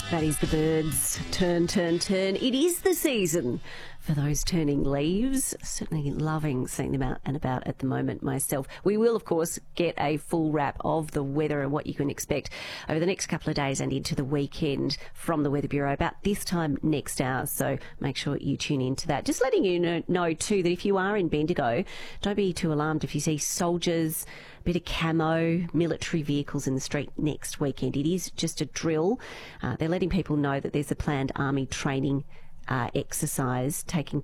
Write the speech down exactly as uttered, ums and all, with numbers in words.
That is the birds. Turn, turn, turn. It is the season for those turning leaves. Certainly loving seeing them out and about at the moment myself. We will, of course, get a full wrap of the weather and what you can expect over the next couple of days and into the weekend from the Weather Bureau about this time next hour. So make sure you tune in to that. Just letting you know, know too, that if you are in Bendigo, don't be too alarmed if you see soldiers, a bit of camo, military vehicles in the street next weekend. It is just a drill. Uh, they're letting people know that there's a planned army training Uh, exercise taking